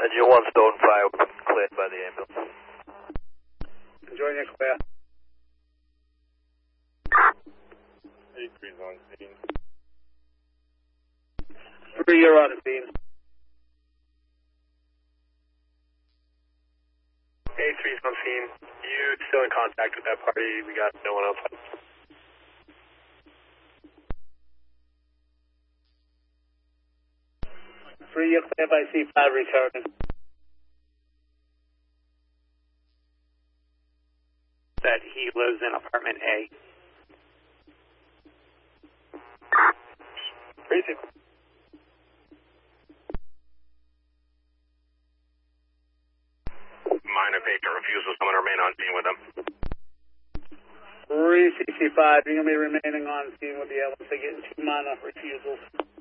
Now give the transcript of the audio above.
Engine 1 Stone 5 cleared by the ambulance. Enjoy your clear. 83's on scene. 3, you're on the scene. 83's on scene. You still in contact with that party? We got no one else. 3, you're clear by C5 returning. That he lives in apartment A. Crazy. Minor patient refusal. Someone remain on scene with him. 3 CC5, you're going to be remaining on scene with the LS. They're getting 2 minor refusals.